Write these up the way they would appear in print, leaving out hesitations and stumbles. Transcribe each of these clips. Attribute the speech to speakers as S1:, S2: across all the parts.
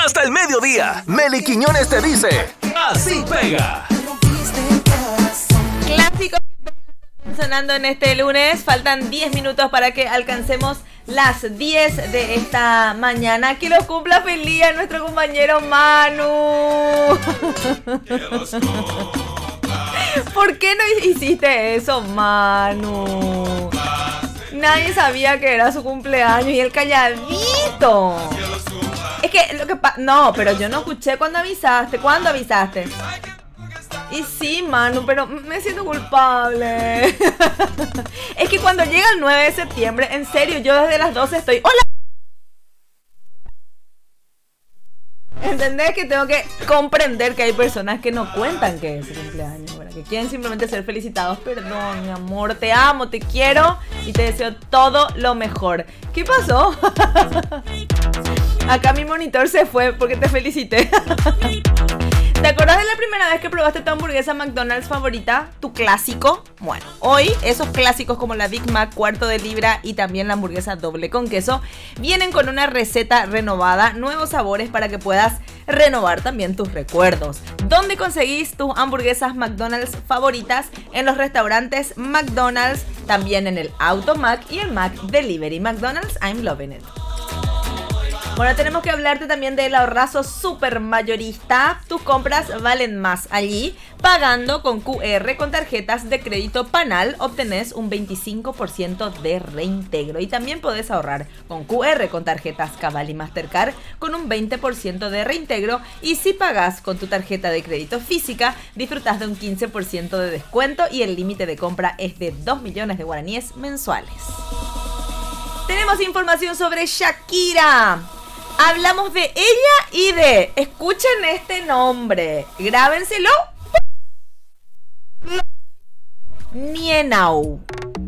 S1: hasta el mediodía. Meli Quiñones te dice, así pega.
S2: Clásicos sonando en este lunes. Faltan 10 minutos para que alcancemos las 10 de esta mañana. Que lo cumpla feliz a nuestro compañero Manu. ¿Por qué no hiciste eso, Manu? Nadie sabía que era su cumpleaños y él calladito. Es que lo que no, pero yo no escuché cuando avisaste. ¿Cuándo avisaste? Y sí, Manu, pero me siento culpable. Es que cuando llega el 9 de septiembre, en serio, yo desde las 12 estoy... ¡Hola! ¿Entendés? Que tengo que comprender que hay personas que no cuentan que es su cumpleaños, ¿verdad? Que quieren simplemente ser felicitados. Perdón, mi amor, te amo, te quiero y te deseo todo lo mejor. ¿Qué pasó? Acá mi monitor se fue porque te felicité. ¿Te acuerdas de la primera vez que probaste tu hamburguesa McDonald's favorita? ¿Tu clásico? Bueno, hoy esos clásicos como la Big Mac cuarto de libra y también la hamburguesa doble con queso vienen con una receta renovada, nuevos sabores para que puedas renovar también tus recuerdos. ¿Dónde conseguís tus hamburguesas McDonald's favoritas? En los restaurantes McDonald's, también en el Automac y el Mac Delivery. McDonald's, I'm loving it. Bueno, tenemos que hablarte también del ahorrazo super mayorista. Tus compras valen más allí. Pagando con QR con tarjetas de crédito Panal obtenés un 25% de reintegro. Y también podés ahorrar con QR con tarjetas Cabal y Mastercard con un 20% de reintegro. Y si pagás con tu tarjeta de crédito física, disfrutás de un 15% de descuento y el límite de compra es de 2 millones de guaraníes mensuales. Tenemos información sobre Shakira. Hablamos de ella y de... Escuchen este nombre. Grábenselo. Nienau.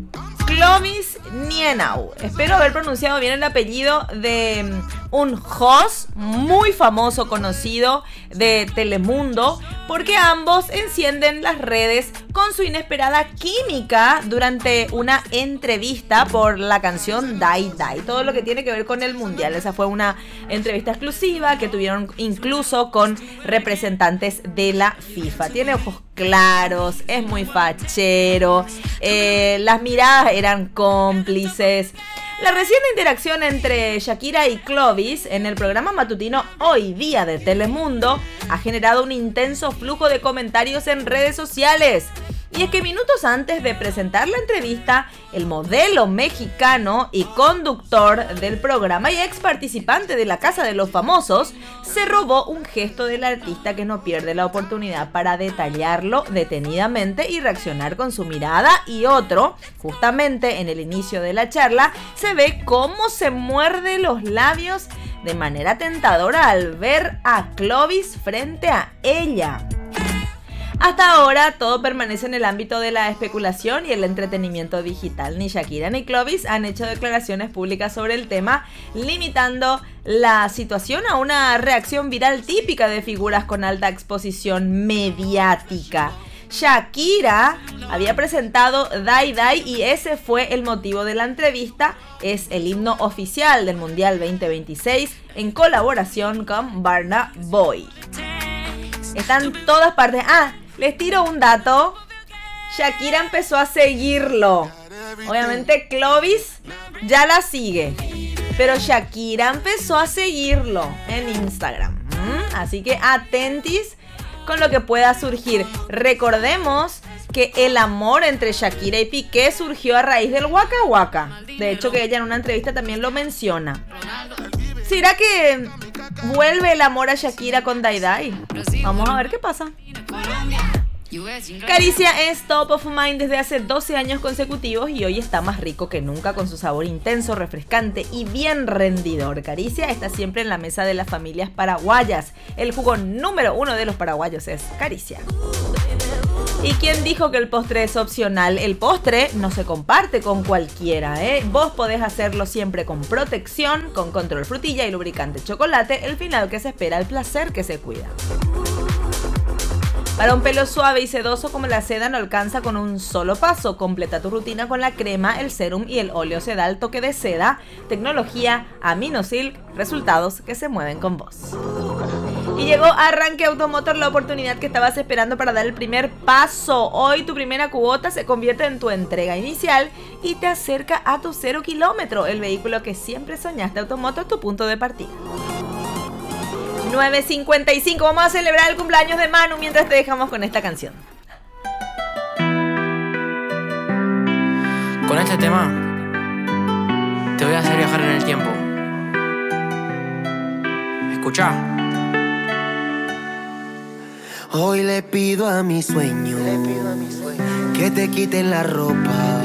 S2: Clovis Nienau. Espero haber pronunciado bien el apellido de un host muy famoso, conocido de Telemundo, porque ambos encienden las redes con su inesperada química durante una entrevista por la canción Die Die, todo lo que tiene que ver con el mundial. Esa fue una entrevista exclusiva que tuvieron incluso con representantes de la FIFA. Tiene ojos claros, es muy fachero, las miradas eran cómplices. La reciente interacción entre Shakira y Clovis en el programa matutino Hoy Día de Telemundo ha generado un intenso flujo de comentarios en redes sociales. Y es que minutos antes de presentar la entrevista, el modelo mexicano y conductor del programa y ex participante de la Casa de los Famosos se robó un gesto del artista que no pierde la oportunidad para detallarlo detenidamente y reaccionar con su mirada, y otro, justamente en el inicio de la charla, se ve cómo se muerde los labios de manera tentadora al ver a Clovis frente a ella. Hasta ahora todo permanece en el ámbito de la especulación y el entretenimiento digital. Ni Shakira ni Clovis han hecho declaraciones públicas sobre el tema, limitando la situación a una reacción viral típica de figuras con alta exposición mediática. Shakira había presentado Die Die y ese fue el motivo de la entrevista. Es el himno oficial del Mundial 2026 en colaboración con Burna Boy. Está en todas partes. Les tiro un dato. Shakira empezó a seguirlo. Obviamente Clovis ya la sigue, pero Shakira empezó a seguirlo en Instagram. Así que atentis con lo que pueda surgir. Recordemos que el amor entre Shakira y Piqué surgió a raíz del Waka Waka. De hecho, que ella en una entrevista también lo menciona. ¿Será que vuelve el amor a Shakira con Die Die? Vamos a ver qué pasa. Caricia es top of mind desde hace 12 años consecutivos y hoy está más rico que nunca con su sabor intenso, refrescante y bien rendidor. Caricia está siempre en la mesa de las familias paraguayas. El jugo número 1 de los paraguayos es Caricia. ¿Y quién dijo que el postre es opcional? El postre no se comparte con cualquiera, ¿eh? Vos podés hacerlo siempre con protección, con control frutilla y lubricante chocolate. El final que se espera, el placer que se cuida. Para un pelo suave y sedoso como la seda no alcanza con un solo paso. Completa tu rutina con la crema, el serum y el óleo sedal toque de seda. Tecnología AminoSilk, resultados que se mueven con vos. Y llegó a Arranque Automotor la oportunidad que estabas esperando para dar el primer paso. Hoy tu primera cuota se convierte en tu entrega inicial y te acerca a tu 0 kilómetro, el vehículo que siempre soñaste. Automotor, tu punto de partida. 9:55, vamos a celebrar el cumpleaños de Manu mientras te dejamos con esta canción.
S3: Con este tema te voy a hacer viajar en el tiempo. Escuchá.
S4: Hoy le pido a mi sueño que te quiten la ropa